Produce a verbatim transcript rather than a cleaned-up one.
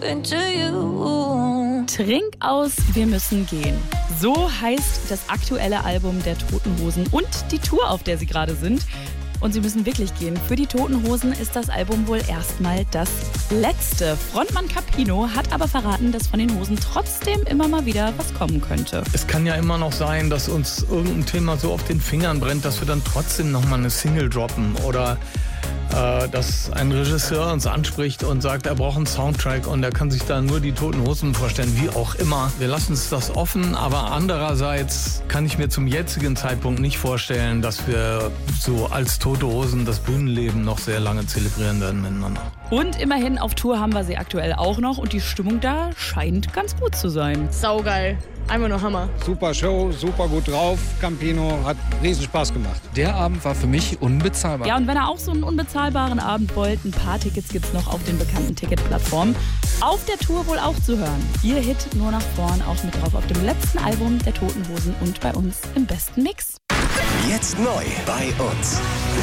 into you. Trink aus, wir müssen gehen. So heißt das aktuelle Album der Toten Hosen und die Tour, auf der sie gerade sind. Und sie müssen wirklich gehen. Für die Toten Hosen ist das Album wohl erstmal das letzte. Frontmann Capino hat aber verraten, dass von den Hosen trotzdem immer mal wieder was kommen könnte. Es kann ja immer noch sein, dass uns irgendein Thema so auf den Fingern brennt, dass wir dann trotzdem nochmal eine Single droppen. Oder äh, dass ein Regisseur uns anspricht und sagt, er braucht einen Soundtrack und er kann sich da nur die Toten Hosen vorstellen, wie auch immer. Wir lassen uns das offen, aber andererseits kann ich mir zum jetzigen Zeitpunkt nicht vorstellen, dass wir so als Tote Hosen das Bühnenleben noch sehr lange zelebrieren werden miteinander. Und immerhin auf Tour haben wir sie aktuell auch noch und die Stimmung da scheint ganz gut zu sein. Saugeil. Einfach nur Hammer. Super Show, super gut drauf. Campino hat riesen Spaß gemacht. Der Abend war für mich unbezahlbar. Ja, und wenn ihr auch so einen unbezahlbaren Abend wollt, ein paar Tickets gibt's noch auf den bekannten Ticketplattformen. Auf der Tour wohl auch zu hören. Ihr Hit nur nach vorn, auch mit drauf auf dem letzten Album der Toten Hosen und bei uns im besten Mix. Jetzt neu bei uns.